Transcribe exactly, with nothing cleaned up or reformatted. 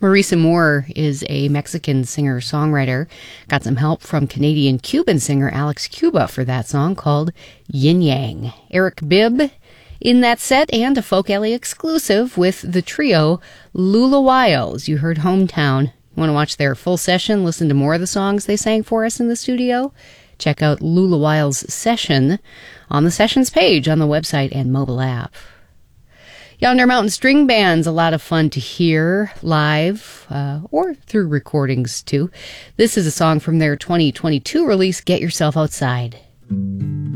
Marisa Moore is a Mexican singer-songwriter. Got some help from Canadian-Cuban singer Alex Cuba for that song called Yin Yang. Eric Bibb in that set, and a Folk Alley exclusive with the trio Lulawayos. You heard Hometown. Want to watch their full session, listen to more of the songs they sang for us in the studio? Check out Lulawayo's session on the sessions page on the website and mobile app. Yonder Mountain String Band's a lot of fun to hear live uh, or through recordings too. This is a song from their twenty twenty-two release, Get Yourself Outside.